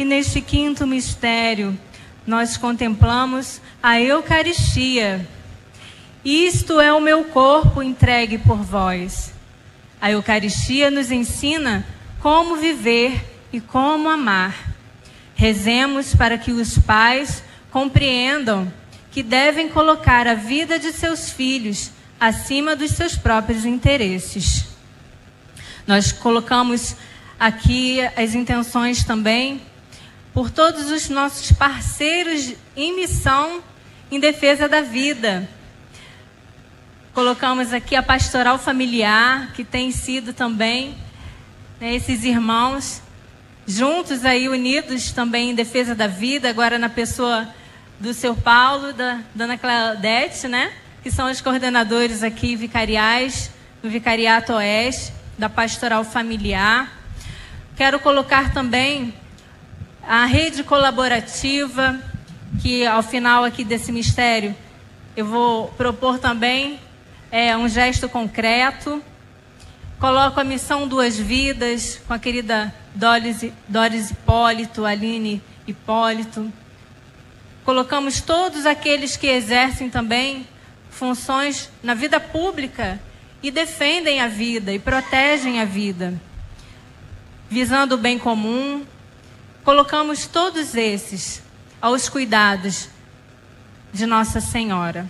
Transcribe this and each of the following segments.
E neste quinto mistério, nós contemplamos a Eucaristia. Isto é o meu corpo entregue por vós. A Eucaristia nos ensina como viver e como amar. Rezemos para que os pais compreendam que devem colocar a vida de seus filhos acima dos seus próprios interesses. Nós colocamos aqui as intenções também por todos os nossos parceiros em missão em defesa da vida. Colocamos aqui a pastoral familiar, que tem sido também, esses irmãos juntos aí, unidos também em defesa da vida, agora na pessoa do seu Paulo, da dona Claudete, que são os coordenadores aqui vicariais, do Vicariato Oeste, da pastoral familiar. Quero colocar também a rede colaborativa, que ao final aqui desse mistério, eu vou propor também um gesto concreto. Coloco a missão Duas Vidas, com a querida Doris Hipólito, Aline Hipólito. Colocamos todos aqueles que exercem também funções na vida pública e defendem a vida e protegem a vida, visando o bem comum. Colocamos todos esses aos cuidados de Nossa Senhora.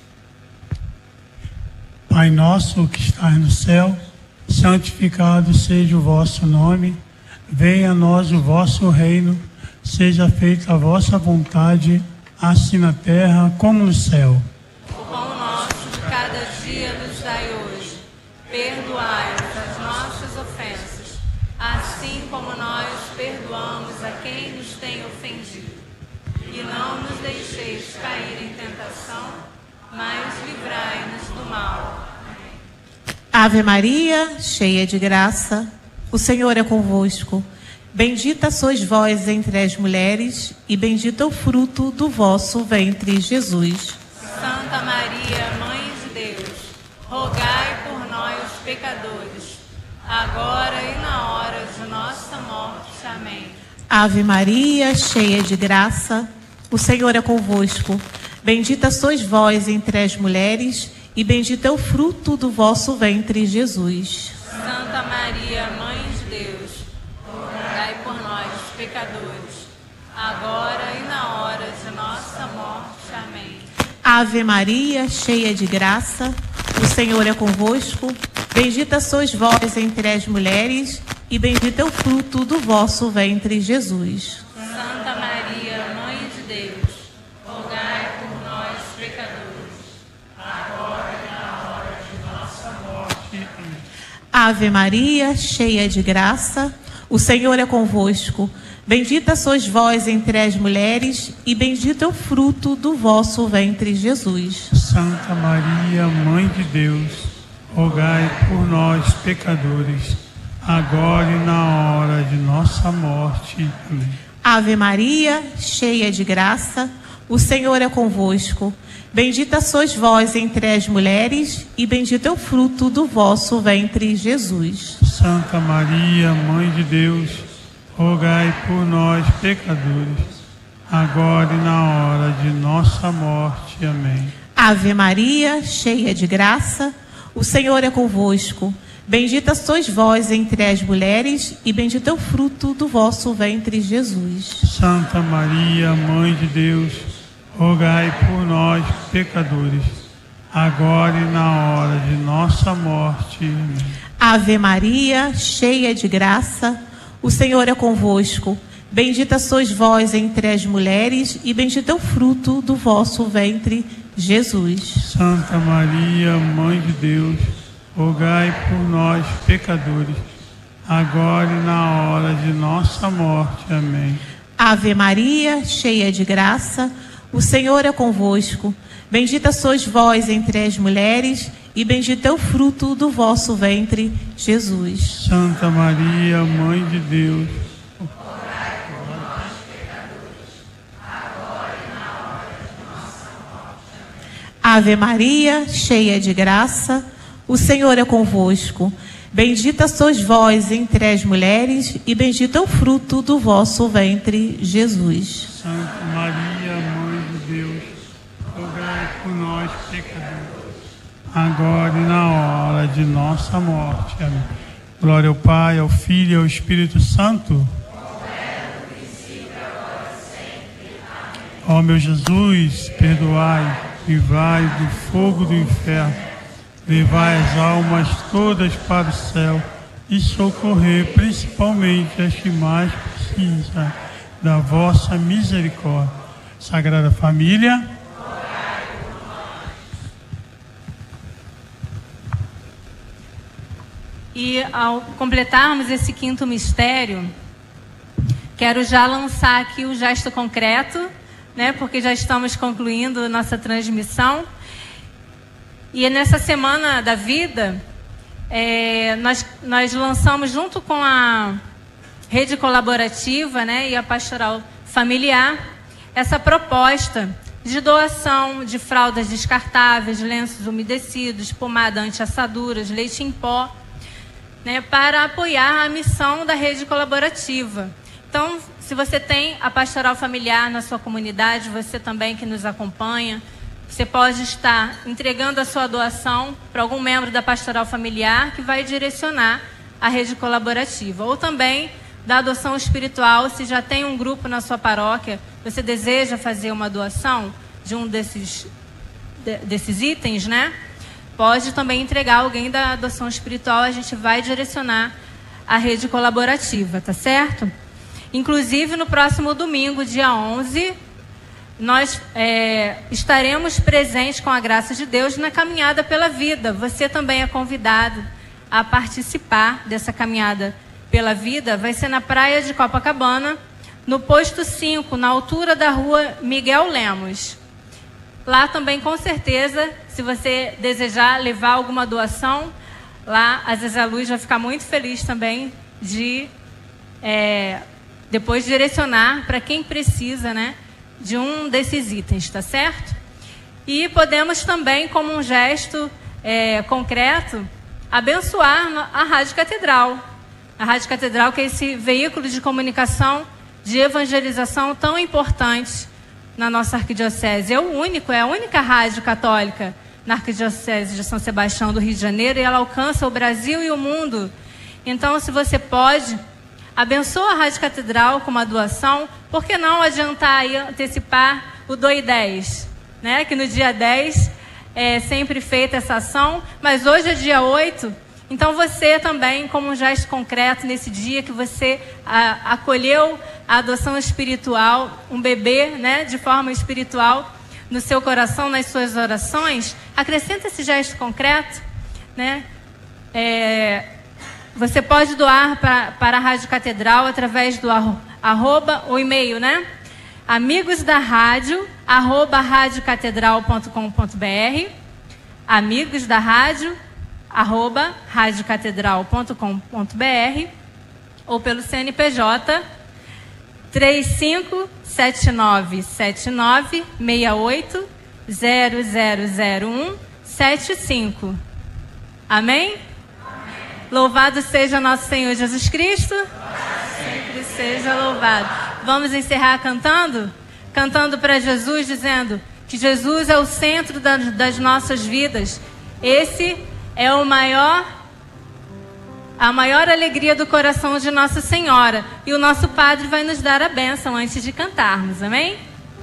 Pai nosso que estás no céu, santificado seja o vosso nome. Venha a nós o vosso reino. Seja feita a vossa vontade, assim na terra como no céu. O pão nosso de cada dia nos dai hoje. Perdoai-nos as nossas ofensas, assim como nós perdoamos a quem nos tem ofendido. E não nos deixeis cair em tentação, mas livrai-nos do mal. Amém. Ave Maria, cheia de graça, o Senhor é convosco. Bendita sois vós entre as mulheres, e bendito é o fruto do vosso ventre, Jesus. Santa Maria, Mãe de Deus, rogai por nós, pecadores, agora e na hora de nossa morte. Amém. Ave Maria, cheia de graça, o Senhor é convosco. Bendita sois vós entre as mulheres, e bendito é o fruto do vosso ventre, Jesus. Santa Maria, Mãe de Deus, rogai por nós, pecadores, agora e na hora de nossa morte. Amém. Ave Maria, cheia de graça, o Senhor é convosco. Bendita sois vós entre as mulheres, e bendito é o fruto do vosso ventre, Jesus. Santa Maria, Mãe de Deus, rogai por nós, pecadores, agora e na hora de nossa morte. Amém. Ave Maria, cheia de graça, o Senhor é convosco. Bendita sois vós entre as mulheres, e bendito é o fruto do vosso ventre, Jesus. Santa Maria, Mãe de Deus, rogai por nós, pecadores, agora e na hora de nossa morte. Amém. Ave Maria, cheia de graça, o Senhor é convosco. Bendita sois vós entre as mulheres, e bendito é o fruto do vosso ventre, Jesus. Santa Maria, Mãe de Deus, rogai por nós, pecadores, agora e na hora de nossa morte. Amém. Ave Maria, cheia de graça, o Senhor é convosco. Bendita sois vós entre as mulheres, e bendito é o fruto do vosso ventre, Jesus. Santa Maria, Mãe de Deus, rogai por nós, pecadores, agora e na hora de nossa morte. Amém. Ave Maria, cheia de graça, o Senhor é convosco. Bendita sois vós entre as mulheres, e bendito é o fruto do vosso ventre, Jesus. Santa Maria, Mãe de Deus, rogai por nós, pecadores, agora e na hora de nossa morte. Amém. Ave Maria, cheia de graça, o Senhor é convosco. Bendita sois vós entre as mulheres, e bendito é o fruto do vosso ventre, Jesus. Santa Maria, Mãe de Deus, rogai por nós, pecadores, agora e na hora de nossa morte. Ave Maria, cheia de graça, o Senhor é convosco. Bendita sois vós entre as mulheres, e bendito é o fruto do vosso ventre, Jesus. Santa Maria, Mãe de Deus, rogai por nós, pecadores, agora e na hora de nossa morte. Amém. Glória ao Pai, ao Filho e ao Espírito Santo. Ó meu Jesus, perdoai, livrai do fogo do inferno, levai as almas todas para o céu e socorrer principalmente as que mais precisam da vossa misericórdia. Sagrada Família. E ao completarmos esse quinto mistério, quero já lançar aqui o gesto concreto, né, porque já estamos concluindo nossa transmissão. E nessa Semana da Vida, nós lançamos junto com a Rede Colaborativa, né, e a Pastoral Familiar, essa proposta de doação de fraldas descartáveis, lenços umedecidos, pomada anti-assaduras, leite em pó, né, para apoiar a missão da Rede Colaborativa. Então, se você tem a Pastoral Familiar na sua comunidade, você também que nos acompanha, você pode estar entregando a sua doação para algum membro da Pastoral Familiar que vai direcionar a Rede Colaborativa. Ou também da adoção espiritual, se já tem um grupo na sua paróquia, você deseja fazer uma doação de um desses itens, né? Pode também entregar alguém da adoção espiritual, a gente vai direcionar a Rede Colaborativa, tá certo? Inclusive, no próximo domingo, dia 11, nós estaremos presentes, com a graça de Deus, na Caminhada pela Vida. Você também é convidado a participar dessa Caminhada pela Vida. Vai ser na praia de Copacabana, no posto 5, na altura da rua Miguel Lemos. Lá também, com certeza, se você desejar levar alguma doação, lá a Zezé Luz vai ficar muito feliz também de depois direcionar para quem precisa, né, de um desses itens, tá certo? E podemos também, como um gesto concreto, abençoar a Rádio Catedral. A Rádio Catedral, que é esse veículo de comunicação, de evangelização tão importante na nossa arquidiocese. É a única rádio católica na arquidiocese de São Sebastião do Rio de Janeiro, e ela alcança o Brasil e o mundo. Então, se você pode, abençoa a Rádio Catedral com uma doação. Por que não adiantar e antecipar o Doe 10, né? Que no dia 10 é sempre feita essa ação, mas hoje é dia 8. Então você também, como um gesto concreto nesse dia que você acolheu a adoção espiritual, um bebê, né, de forma espiritual no seu coração, nas suas orações, acrescenta esse gesto concreto, né? Você pode doar para a Rádio Catedral através do o e-mail, né? amigosdarradio@radiocatedral.com.br, amigosdarradio@radiocatedral.com.br, ou pelo CNPJ 3579-6968-000175. Amém? Louvado seja nosso Senhor Jesus Cristo. Sempre seja louvado. Vamos encerrar cantando? Cantando para Jesus, dizendo que Jesus é o centro das nossas vidas. Esse é a maior alegria do coração de Nossa Senhora. E o nosso Padre vai nos dar a bênção antes de cantarmos. Amém?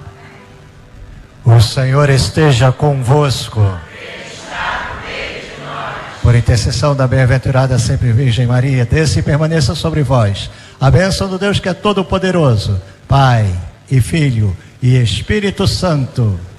O Senhor esteja convosco. Por intercessão da bem-aventurada sempre Virgem Maria, desça e permaneça sobre vós a bênção do Deus que é todo-poderoso, Pai e Filho e Espírito Santo.